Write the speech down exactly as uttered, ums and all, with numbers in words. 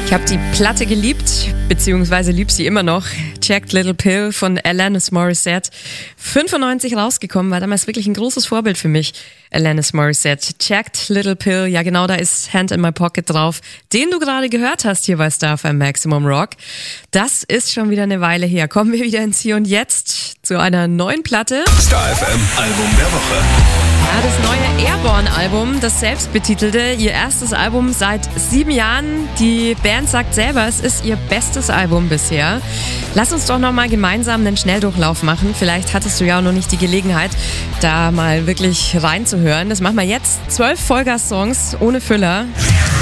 Ich habe die Platte geliebt, beziehungsweise lieb sie immer noch. Jagged Little Pill von Alanis Morissette. fünfundneunzig rausgekommen, war damals wirklich ein großes Vorbild für mich. Alanis Morissette. Jagged Little Pill, ja genau, da ist Hand in My Pocket drauf. Den du gerade gehört hast hier bei Star F M Maximum Rock. Das ist schon wieder eine Weile her. Kommen wir wieder ins Hier und Jetzt zu einer neuen Platte. Star F M Album der Woche. Ja, das neue Airborne-Album, das selbstbetitelte, ihr erstes Album seit sieben Jahren. Die Band sagt selber, es ist ihr bestes Album bisher. Lass uns doch nochmal gemeinsam einen Schnelldurchlauf machen. Vielleicht hattest du ja auch noch nicht die Gelegenheit, da mal wirklich reinzuhören. Das machen wir jetzt. Zwölf Vollgas-Songs ohne Füller.